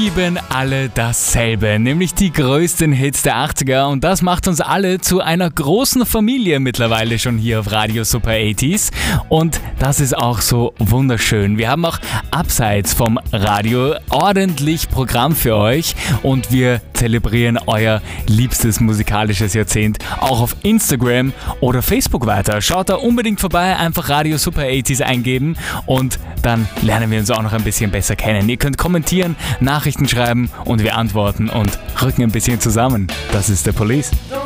lieben alle dasselbe, nämlich die größten Hits der 80er, und das macht uns alle zu einer großen Familie mittlerweile schon hier auf Radio Super 80s, und das ist auch so wunderschön. Wir haben auch abseits vom Radio ordentlich Programm für euch und wir zelebrieren euer liebstes musikalisches Jahrzehnt auch auf Instagram oder Facebook weiter. Schaut da unbedingt vorbei, einfach Radio Super 80s eingeben und dann lernen wir uns auch noch ein bisschen besser kennen. Ihr könnt kommentieren, Nachrichten schreiben und wir antworten und rücken ein bisschen zusammen. Das ist der Police.